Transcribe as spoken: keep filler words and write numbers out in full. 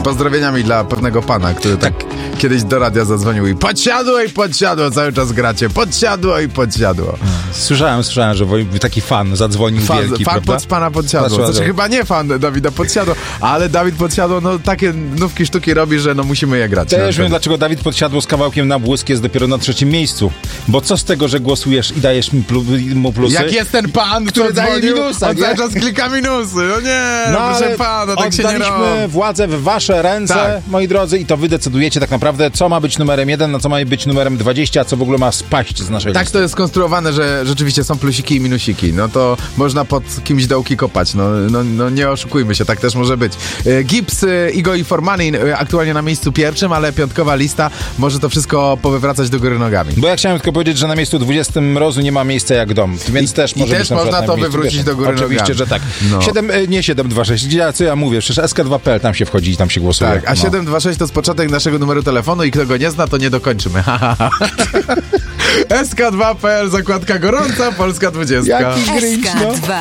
pozdrowieniami dla pewnego pana, który tak, tak kiedyś do radia zadzwonił i podsiadło i podsiadło, cały czas gracie, podsiadło i podsiadło. Słyszałem, słyszałem, że taki fan zadzwonił fan, wielki, fan prawda? pod pana Podsiadło. Znaczy chyba nie fan Dawida Podsiadło, ale Dawid Podsiadło, no takie nówki sztuki robi, że no musimy je grać. Też wiem, dlaczego Dawid Podsiadło z kawałkiem Na Błysk jest dopiero na trzecim miejscu. Bo co z tego, że głosujesz i dajesz mi plu, mu plusy? Jak jest ten pan, który daje minusa, on cały czas klika minusy. No nie, no, no proszę pana, tak się nie robi. Oddaliśmy władzę w wasze ręce, tak, moi drodzy, i to wy decydujecie tak naprawdę, co ma być numerem jeden, na co ma być numerem dwadzieścia, a co w ogóle ma spaść z naszej tak listy. To jest skonstruowane, że rzeczywiście są plusiki i minusiki. No to można pod kimś dołki kopać. No, no, no nie oszukujmy się, tak też może być. Gibbs, Igo i Formanin aktualnie na miejscu pierwszym, ale piątkowa lista może to wszystko powywracać do góry nogami. Bo ja chciałem tylko powiedzieć, że na miejscu dwudziestym Mrozu nie ma miejsca jak dom, więc I, też może i być też można to wywrócić pierwszym. do góry Oczywiście, nogami. że tak. No. siedem, nie siedem dwa sześć, gdzie, co ja mówię, przecież S K dwa kropka P L, tam się wchodzi i tam się głosuje. Tak, a no. siedem dwa sześć to jest początek naszego numeru telefonu i kto go nie zna, to nie dokończymy. S K dwa kropka P L, zakładka gorąca, Polska dwudziestka. Jaki grinch, no.